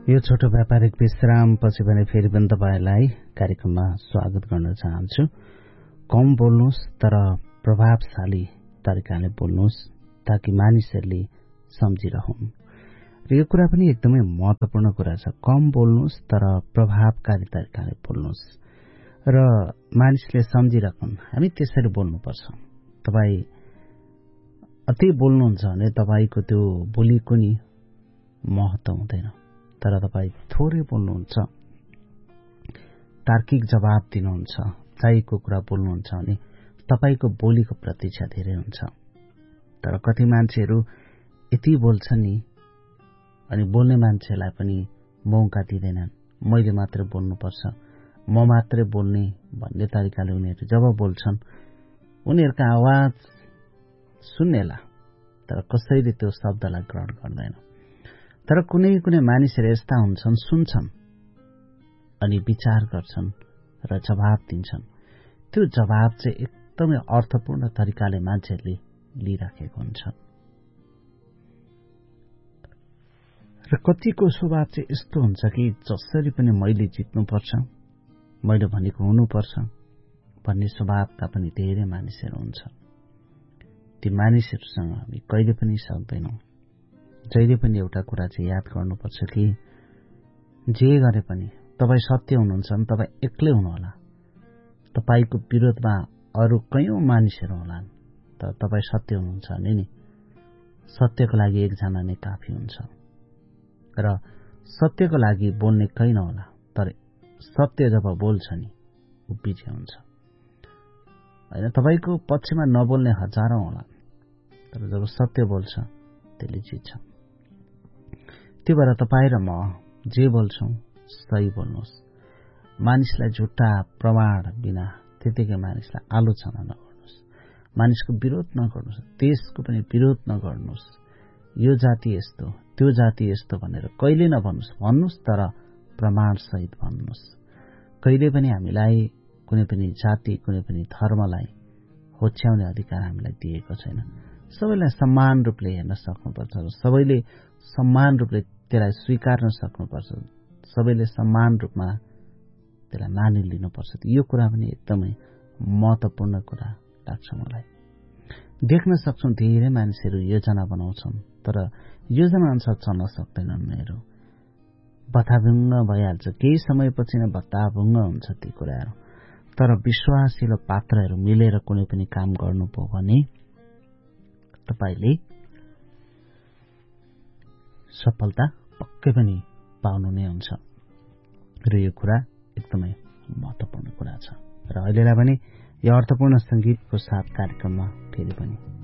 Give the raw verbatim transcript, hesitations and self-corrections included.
यो छोटो व्यापारिक विश्राम पछि भने फेरि पनि तपाईलाई कार्यक्रममा स्वागत गर्न चाहन्छु। कम बोल्नुहोस् तर प्रभावशाली तरिकाले बोल्नुहोस् ताकि मानिसहरूले सम्झिरहुन्। र यो कुरा पनि एकदमै महत्त्वपूर्ण कुरा छ। कम बोल्नुहोस् तर प्रभावकारी तरिकाले बोल्नुहोस् र मानिसले सम्झिरहन्। हामी त्यसरी बोल्नुपर्छ। तपाई अति बोल्नुहुन्छ भने तपाईको त्यो बोलीको नि महत्त्व हुँदैन। तर तपाई थोरै बोल्नुहुन्छ, तार्किक जवाब दिनुहुन्छ, चाहिएको कुरा बोल्नुहुन्छ भने तपाईको बोलीको प्रतीक्षा धेरै हुन्छ। तर कति मान्छेहरू यति बोल्छन् नि अनि बोल्ने मान्छेलाई पनि मौका दिँदैनन्। मैले मात्र बोल्नुपर्छ, म मात्रै बोल्ने भन्ने तरिकाले उनीहरू जब बोल्छन् उनीहरूको आवाज सुन्नेला, तर कसैले त्यो शब्दलाई ग्रहण गर्दैन। तर कुनै कुनै मानिसहरू यस्ता हुन्छन्, सुन्छन् अनि विचार गर्छन् र जवाब दिन्छन्। त्यो जवाब चाहिँ एकदमै अर्थपूर्ण तरिकाले मान्छेहरूले लिइराखेको हुन्छ। र कतिको स्वभाव चाहिँ यस्तो हुन्छ कि जसरी पनि मैले जित्नुपर्छ, मैले भनेको हुनुपर्छ भन्ने स्वभावका पनि धेरै मानिसहरू हुन्छ। ती मानिसहरूसँग हामी कहिले पनि सक्दैनौँ। जहिले पनि एउटा कुरा चाहिँ याद गर्नुपर्छ कि जे गरे पनि तपाईँ सत्य हुनुहुन्छ भने तपाईँ एक्लै हुनुहोला। तपाईको विरोधमा अरू कयौं मानिसहरू होलान्, तर तपाईँ सत्य हुनुहुन्छ भने नि सत्यको लागि एकजना नै काफी हुन्छ। र सत्यको लागि बोल्ने कहीँ नहोला, तर सत्य जब बोल्छ नि ऊ विजय हुन्छ। होइन, तपाईको पक्षमा नबोल्ने हजारौं होला, तर जब सत्य बोल्छ त्यसले जित्छ। त्यो भएर तपाईँ र म जे बोल्छौं सही बोल्नुहोस्। मानिसलाई झुट्टा प्रमाण बिना त्यतिकै मानिसलाई आलोचना नगर्नुहोस्। मानिसको विरोध नगर्नुहोस्, देशको पनि विरोध नगर्नुहोस्। यो जाति यस्तो, त्यो जाति यस्तो भनेर कहिले नभन्नुहोस्। भन्नुहोस् तर प्रमाण सहित भन्नुहोस्। कहिले पनि हामीलाई कुनै पनि जाति, कुनै पनि धर्मलाई होच्याउने अधिकार हामीलाई दिएको छैन। सबैलाई समान रूपले हेर्न सक्नुपर्छ र सबैले समान रूपले त्यसलाई स्वीकार्न सक्नुपर्छ। सबैले समान रूपमा त्यसलाई मानिलिनुपर्छ। यो कुरा पनि एकदमै महत्त्वपूर्ण कुरा लाग्छ मलाई। देख्न सक्छौं धेरै मानिसहरू योजना बनाउँछन्, तर योजना अनुसार चल्न सक्दैनन्। उनीहरू बताभुङ्ग भइहाल्छ, केही समयपछि नै बताभुङ्ग हुन्छ ती कुराहरू। तर विश्वासिलो पात्रहरू मिलेर कुनै पनि काम गर्नुभयो भने तपाईले सफलता पक्कै पनि पाउनु नै हुन्छ। र यो कुरा एकदमै महत्त्वपूर्ण कुरा छ। र अहिलेलाई पनि यो अर्थपूर्ण संगीतको साथ कार्यक्रममा फेरि पनि